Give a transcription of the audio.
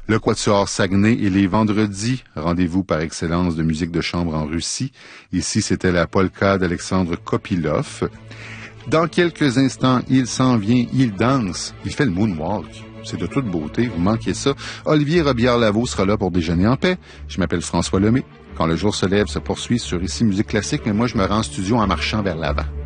Le Quatuor Saguenay et les vendredis, rendez-vous par excellence de musique de chambre en Russie. Ici, c'était la polka d'Alexandre Kopylov. Dans quelques instants, il s'en vient, il danse, il fait le moonwalk. C'est de toute beauté, vous manquez ça. Olivier Robillard-Lavaux sera là pour déjeuner en paix. Je m'appelle François Lemay. Quand le jour se lève se poursuit sur Ici Musique Classique, mais moi je me rends en studio en marchant vers l'avant.